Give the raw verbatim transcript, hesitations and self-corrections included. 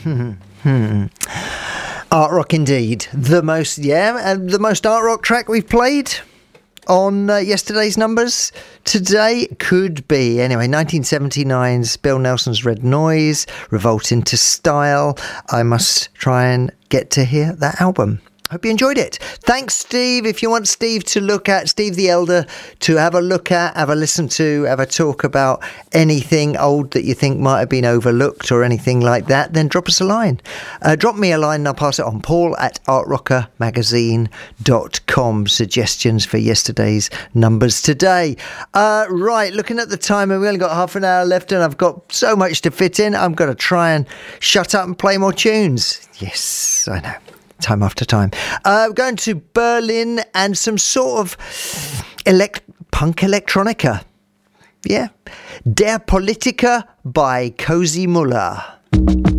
Hmm. Hmm. Art rock indeed. The most, yeah, uh, the most art rock track we've played on uh, yesterday's numbers today could be, anyway, nineteen seventy-nine's Bill Nelson's Red Noise, Revolt into Style. I must try and get to hear that album. Hope you enjoyed it. Thanks, Steve. If you want Steve to look at, Steve the Elder, to have a look at, have a listen to, have a talk about anything old that you think might have been overlooked or anything like that, then drop us a line. Uh, drop me a line and I'll pass it on. Paul at art rocker magazine dot com. Suggestions for yesterday's numbers today. Uh, right, looking at the time, and we only got half an hour left and I've got so much to fit in. I'm going to try and shut up and play more tunes. Yes, I know. Time after time. Uh, going to Berlin and some sort of elect- punk electronica. Yeah. Der Politiker by Cozy Muller.